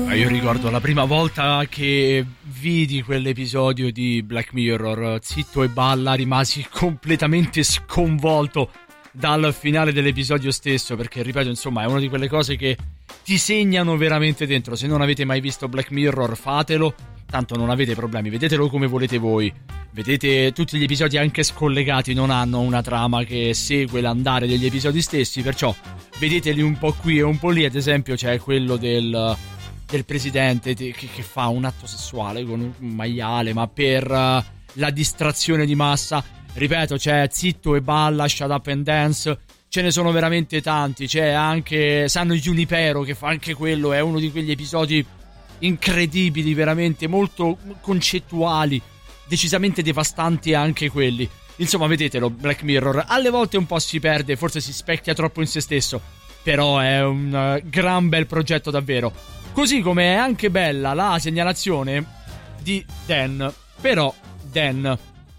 Io ricordo la prima volta che vidi quell'episodio di Black Mirror, Zitto e Balla, rimasi completamente sconvolto dal finale dell'episodio stesso, perché ripeto, insomma, è una di quelle cose che ti segnano veramente dentro. Se non avete mai visto Black Mirror, fatelo, tanto non avete problemi, vedetelo come volete voi. Vedete, tutti gli episodi anche scollegati non hanno una trama che segue l'andare degli episodi stessi, perciò vedeteli un po' qui e un po' lì. Ad esempio c'è quello del presidente che fa un atto sessuale con un maiale, ma per la distrazione di massa. Ripeto, c'è Zitto e Balla, Shut Up and Dance, ce ne sono veramente tanti. C'è anche San Junipero che fa anche quello, è uno di quegli episodi incredibili, veramente molto concettuali, decisamente devastanti anche quelli. Insomma, vedetelo Black Mirror. Alle volte un po' si perde, forse si specchia troppo in se stesso, però è un gran bel progetto davvero. Così come è anche bella la segnalazione di Dan. Però Dan,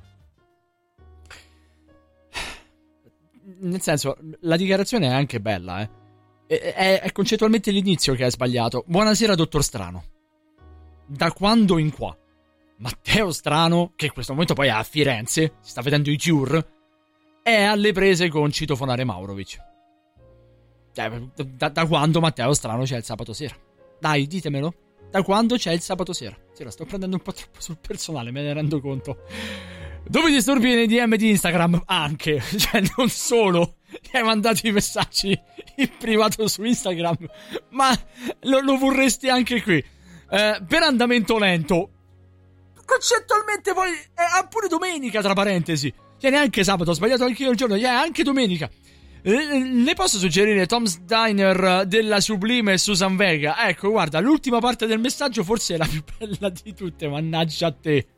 nel senso, la dichiarazione è anche bella, è concettualmente l'inizio che è sbagliato. Buonasera dottor Strano. Da quando in qua Matteo Strano, che in questo momento poi è a Firenze, si sta vedendo i Cure, è alle prese con Citofonare Maurovic. Da quando Matteo Strano c'è il sabato sera? Dai, ditemelo. Da quando c'è il sabato sera? Sì, la sto prendendo un po' troppo sul personale, me ne rendo conto. Dove disturbi nei DM di Instagram? Anche, cioè non solo che hai mandato i messaggi in privato su Instagram, ma lo vorresti anche qui. Per andamento lento, concettualmente poi è pure domenica, tra parentesi. Cioè neanche sabato, ho sbagliato anche io il giorno, anche domenica. Le posso suggerire Tom's Diner della Sublime e Susan Vega? Ecco, guarda, l'ultima parte del messaggio forse è la più bella di tutte, mannaggia a te.